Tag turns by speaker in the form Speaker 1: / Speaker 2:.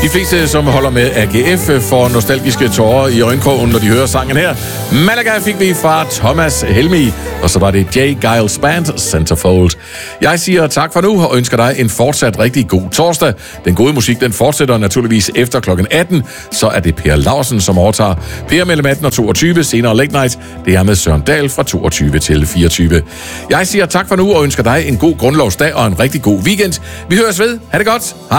Speaker 1: fleste, som holder med AGF, får nostalgiske tårer i øjenkrogen, når de hører sangen her. Malaga fik vi fra Thomas Helmi, og så var det J. Giles Band, Centerfold. Jeg siger tak for nu, og ønsker dig en fortsat rigtig god torsdag. Den gode musik, den fortsætter naturligvis efter klokken 18. Så er det Per Laursen, som overtager. Per mellem 18 og 22, senere Late Night. Det er med Søren Dahl fra 22 til 24. Jeg siger tak for nu, og ønsker dig en god grundlovsdag og en rigtig god weekend. Vi høres ved. Ha' det godt. Hej.